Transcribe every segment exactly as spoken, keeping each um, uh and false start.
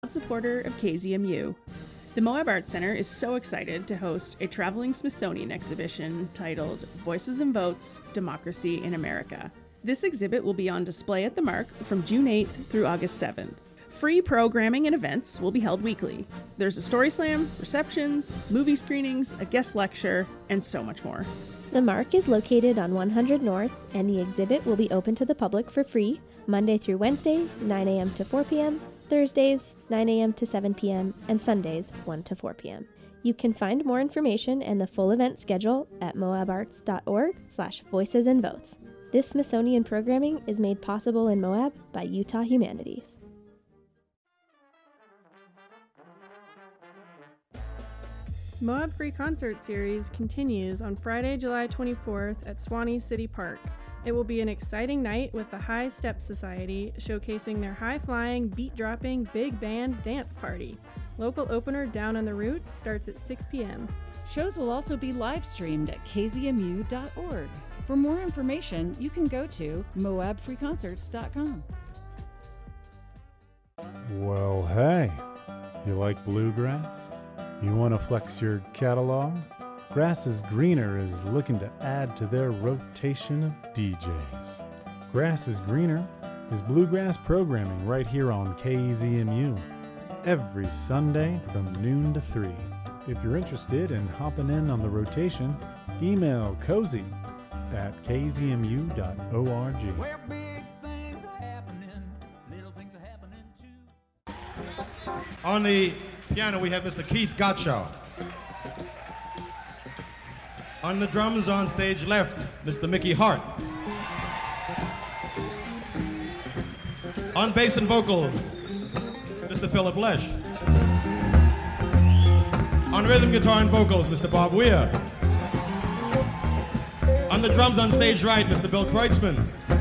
Supporter of K Z M U. The Moab Arts Center is so excited to host a traveling Smithsonian exhibition titled Voices and Votes, Democracy in America. This exhibit will be on display at the Mark from June eighth through August seventh. Free programming and events will be held weekly. There's a story slam, receptions, movie screenings, a guest lecture, and so much more. The Mark is located on one hundred North, and the exhibit will be open to the public for free Monday through Wednesday, nine a.m. to four p.m., Thursdays, nine a.m. to seven p.m., and Sundays, one to four p.m. You can find more information and the full event schedule at moabarts.org slash voices and votes. This Smithsonian programming is made possible in Moab by Utah Humanities. Moab Free Concert Series continues on Friday, July twenty-fourth at Swanee City Park. It will be an exciting night with the High Step Society showcasing their high-flying, beat-dropping, big band dance party. Local opener Down on the Roots starts at six p.m. Shows will also be live-streamed at k z m u dot org. For more information, you can go to moab free concerts dot com. Well, hey, you like bluegrass? You want to flex your catalog? Grass is Greener is looking to add to their rotation of D Js. Grass is Greener is bluegrass programming right here on K Z M U every Sunday from noon to three. If you're interested in hopping in on the rotation, email cozy at k z m u dot org. Where big things are happening, little things are happening too. On the piano, we have Mister Keith Gottschall. On the drums on stage left, Mister Mickey Hart. On bass and vocals, Mister Philip Lesh. On rhythm guitar and vocals, Mister Bob Weir. On the drums on stage right, Mister Bill Kreutzmann.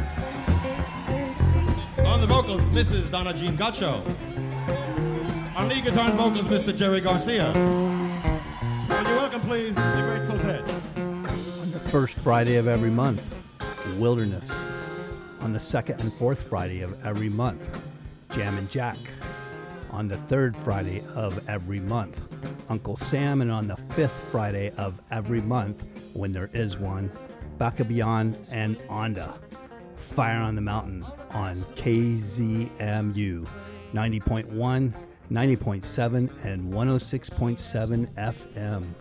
On the vocals, Missus Donna Jean Gottschall. On lead guitar and vocals, Mister Jerry Garcia. Would you welcome, please, the Grateful Dead. On the first Friday of every month, Wilderness. On the second and fourth Friday of every month, Jam and Jack. On the third Friday of every month, Uncle Sam. And on the fifth Friday of every month, when there is one, Baka Beyond and Onda. Fire on the Mountain on K Z M U ninety point one, ninety point seven, and one oh six point seven F M.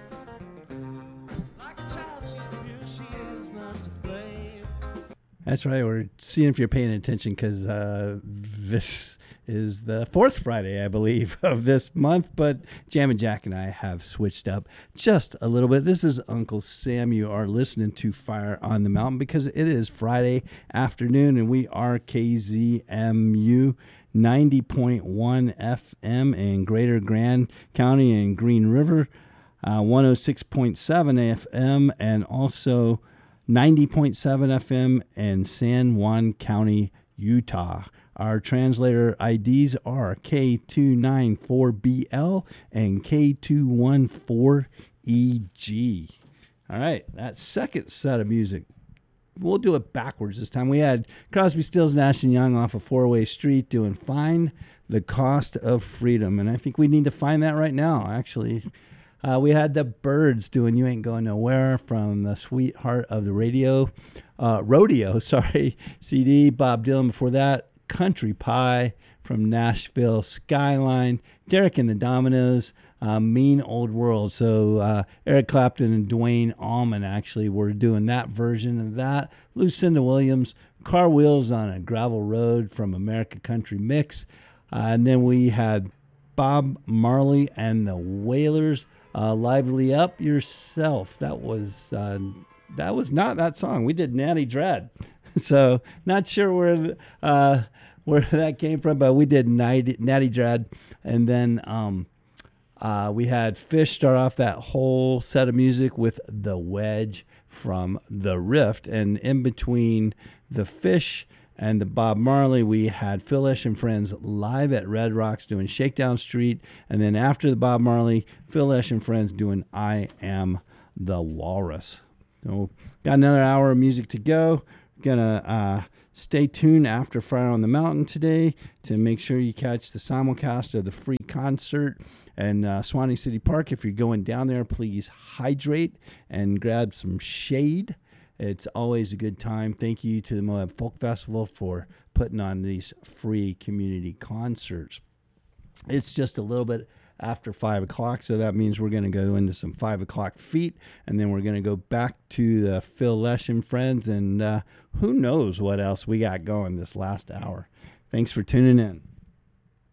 That's right. We're seeing if you're paying attention because uh, this is the fourth Friday, I believe, of this month. But Jam and Jack and I have switched up just a little bit. This is Uncle Sam. You are listening to Fire on the Mountain because it is Friday afternoon and we are K Z M U ninety point one F M in Greater Grand County and Green River, uh, one oh six point seven F M, and also ninety point seven F M in San Juan County, Utah. Our translator I Ds are K two nine four B L and K two one four E G. All right, that second set of music, we'll do it backwards this time. We had Crosby, Stills, Nash and Young off of Four-Way Street doing Find the Cost of Freedom. And I think we need to find that right now, actually. Uh, we had the Birds doing You Ain't Going Nowhere from the Sweetheart of the Radio, uh, Rodeo, sorry, C D. Bob Dylan before that, Country Pie from Nashville Skyline, Derek and the Dominoes, uh, Mean Old World. So uh, Eric Clapton and Dwayne Allman actually were doing that version of that. Lucinda Williams, Car Wheels on a Gravel Road from America Country Mix. Uh, and then we had Bob Marley and the Wailers, uh, Lively Up Yourself. That was uh, that was not that song. We did Natty Dread. So not sure where uh, where that came from, but we did Natty, Natty Dread. And then um, uh, we had Fish start off that whole set of music with The Wedge from The Rift. And in between the Fish and the Bob Marley, we had Phil Lesh and Friends live at Red Rocks doing Shakedown Street. And then after the Bob Marley, Phil Lesh and Friends doing I Am the Walrus. So got another hour of music to go. Gonna uh, Stay tuned after Fire on the Mountain today to make sure you catch the simulcast of the free concert. And uh, Swanee City Park, if you're going down there, please hydrate and grab some shade. It's always a good time. Thank you to the Moab Folk Festival for putting on these free community concerts. It's just a little bit after five o'clock, so that means we're going to go into some five o'clock feet, and then we're going to go back to the Phil Lesh and Friends, and uh, who knows what else we got going this last hour. Thanks for tuning in.